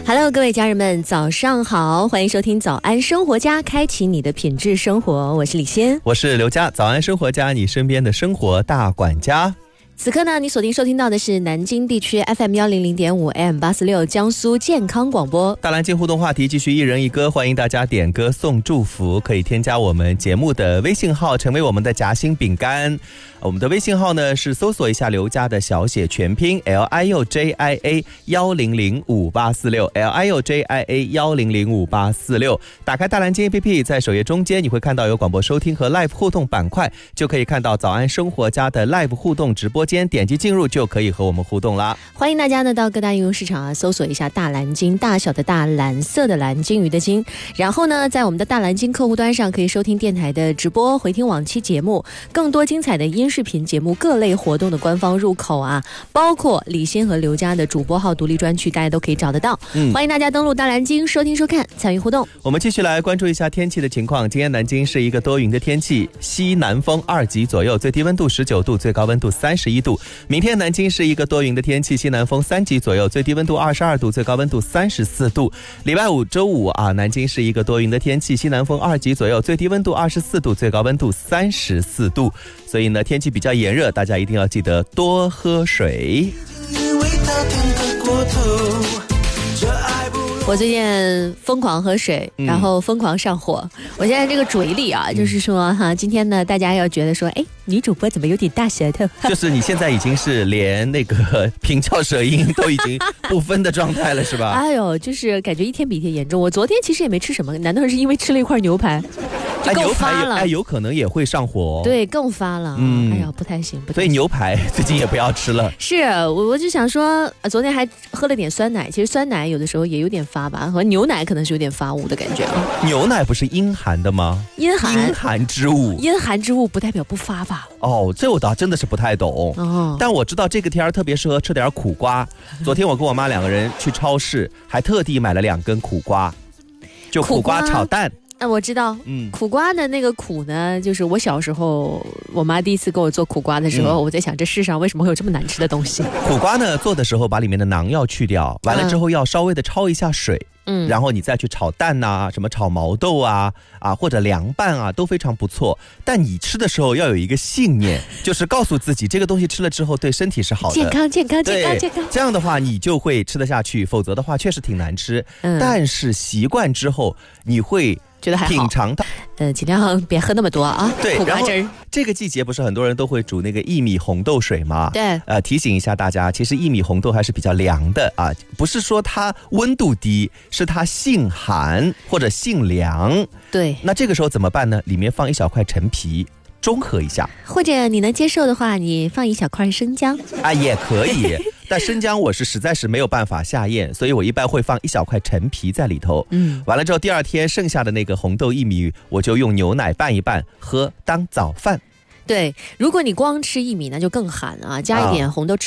Hello， 各位家人们，早上好，欢迎收听早安生活家，开启你的品质生活。我是李欣， 我是刘佳，早安生活家，你身边的生活大管家。 此刻呢，你锁定收听到的是南京地区 FM100.5 AM86 江苏健康广播。 大蓝鲸互动话题继续一人一歌，欢迎大家点歌送祝福，可以添加我们节目的微信号，成为我们的夹心饼干。我们的微信号呢是搜索一下刘家的小写全拼 LIUJIA 1005846 LIUJIA 1005846。打开大蓝鲸 APP， 在首页中间你会看到有广播收听和 Live 互动板块，就可以看到早安生活家的 Live 互动直播间，点击进入就可以和我们互动啦。 欢迎大家呢到各大应用市场搜索一下大蓝鲸，大小的大，蓝色的蓝，鲸鱼的鲸。然后呢，在我们的大蓝鲸客户端上可以收听电台的直播，回听往期节目，更多精彩的音视频节目，各类活动的官方入口啊，包括李欣和刘佳的主播号独立专区，大家都可以找得到。欢迎大家登录大蓝鲸收听收看，参与互动。 我们继续来关注一下天气的情况。今天南京是一个多云的天气，西南风2级左右，最低温度19度，最高温度31度。明天南京是一个多云的天气，西南风3级左右，最低温度22度，最高温度34度。礼拜五周五啊，南京是一个多云的天气，西南风2级左右，最低温度24度，最高温度34度。所以呢，天气比较炎热，大家一定要记得多喝水。 我最近疯狂喝水，然后疯狂上火。我现在这个嘴里啊，就是说哈，今天呢，大家要觉得说，哎，女主播怎么有点大舌头？ 就是你现在已经是连那个平翘舌音都已经不分的状态了，是吧？ 哎呦，就是感觉一天比一天严重。我昨天其实也没吃什么，难道是因为吃了一块牛排？就更发了。 有可能也会上火哦。 对，更发了。哎呀，不太行，不太行。 所以牛排最近也不要吃了。 是，我就想说，昨天还喝了点酸奶，其实酸奶有的时候也有点发吧，和牛奶可能是有点发物的感觉啊。 牛奶不是阴寒的吗？阴寒之物， 阴寒之物不代表不发吧？ 哦，这我倒真的是不太懂。但我知道这个天特别适合吃点苦瓜。昨天我跟我妈2个人去超市，还特地买了2根苦瓜，就苦瓜炒蛋。 我知道，苦瓜的那个苦呢，就是我小时候我妈第一次给我做苦瓜的时候，我在想这世上为什么会有这么难吃的东西。 苦瓜呢，做的时候把里面的囊要去掉，完了之后要稍微的焯一下水，然后你再去炒蛋啊，什么炒毛豆啊或者凉拌啊，都非常不错。但你吃的时候要有一个信念，就是告诉自己这个东西吃了之后对身体是好的， 健康健康健康健康， 这样的话你就会吃得下去，否则的话确实挺难吃。但是习惯之后你会觉得还好， 品尝它， 尽量别喝那么多啊。 对， 苦瓜汁儿。 这个季节不是很多人都会煮那个薏米红豆水吗？ 对， 提醒一下大家，其实薏米红豆还是比较凉的啊，不是说它温度低，是它性寒或者性凉。 对， 那这个时候怎么办呢？里面放1小块陈皮，中和一下。 或者你能接受的话，你放1小块生姜啊，也可以。但生姜我是实在是没有办法下咽，所以我一般会放1小块陈皮在里头。完了之后第2天剩下的那个红豆薏米，我就用牛奶拌一拌喝当早饭。 对，如果你光吃薏米那就更寒啊，加一点红豆